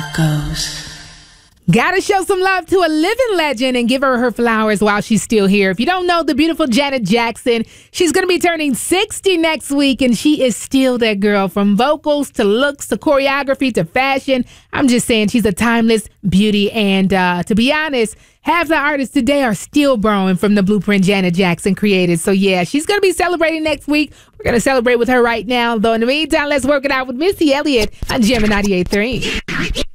love goes. Gotta show some love to a living legend and give her flowers while she's still here. If you don't know the beautiful Janet Jackson, she's going to be turning 60 next week, and she is still that girl. From vocals to looks to choreography to fashion, I'm just saying she's a timeless beauty. And to be honest, half the artists today are still borrowing from the blueprint Janet Jackson created. So yeah, she's going to be celebrating next week. We're going to celebrate with her right now. Though in the meantime, let's work it out with Missy Elliott on Gemini 98.3.